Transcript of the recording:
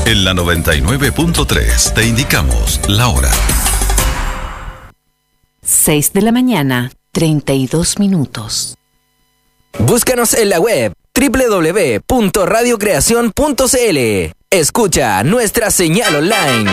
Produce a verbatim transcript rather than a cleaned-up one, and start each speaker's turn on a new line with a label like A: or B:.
A: En la noventa y nueve punto tres te indicamos la hora.
B: seis de la mañana, treinta y dos minutos.
C: Búscanos en la web doble u doble u doble u punto radio creación punto c l. Escucha nuestra señal online.